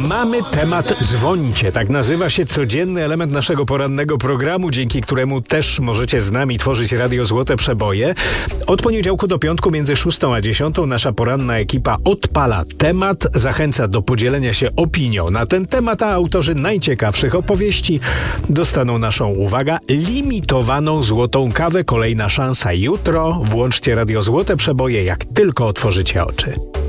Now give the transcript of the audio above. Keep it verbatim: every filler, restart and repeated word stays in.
Mamy temat dzwońcie. Tak nazywa się codzienny element naszego porannego programu, dzięki któremu też możecie z nami tworzyć Radio Złote Przeboje. Od poniedziałku do piątku między szóstą a dziesiątą nasza poranna ekipa odpala temat, zachęca do podzielenia się opinią na ten temat, a autorzy najciekawszych opowieści dostaną naszą, uwaga, limitowaną złotą kawę. Kolejna szansa jutro. Włączcie Radio Złote Przeboje, jak tylko otworzycie oczy.